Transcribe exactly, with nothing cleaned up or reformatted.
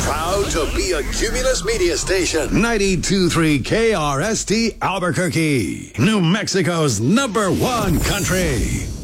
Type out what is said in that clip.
Proud to be a Cumulus Media Station. ninety-two point three K R S T Albuquerque, New Mexico's number one country.